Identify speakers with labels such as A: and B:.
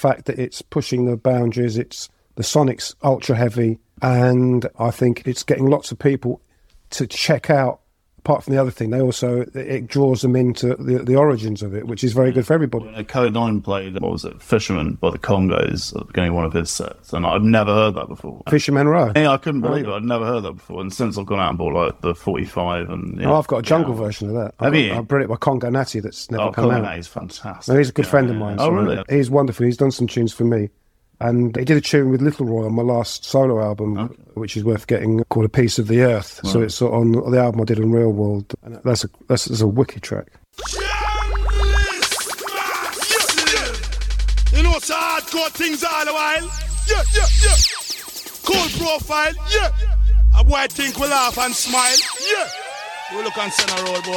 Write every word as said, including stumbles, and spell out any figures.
A: fact that it's pushing the boundaries. It's the sonic's ultra heavy, and I think it's getting lots of people to check out. Apart from the other thing, they also it draws them into the, the origins of it, which is very good for everybody.
B: When Code nine played, what was it, Fisherman by the Congos at the beginning of one of his sets, and I've never heard that before.
A: Fisherman Row.
B: Yeah, I couldn't believe it. I'd never heard that before. And since I've gone out and bought like the forty-five, and yeah,
A: oh, I've got a jungle
B: yeah.
A: version of that.
B: Have
A: I've
B: you?
A: Got, I've brought it by Congo Natty that's never
B: oh,
A: come
B: Congo
A: out.
B: Natty's fantastic.
A: No, he's a good
B: yeah,
A: friend
B: yeah.
A: of mine.
B: Oh,
A: so
B: really?
A: He's wonderful. He's done some tunes for me. And he did a tune with Little Roy on my last solo album, okay. which is worth getting, called A Piece of the Earth. Right. So it's on the album I did on Real World. And that's a that's, that's a wicked track.
C: You know it's hardcore things all the while. Yeah, yeah, yeah. Cool profile, yeah. A boy think we laugh and smile, yeah. We look on center road, boy.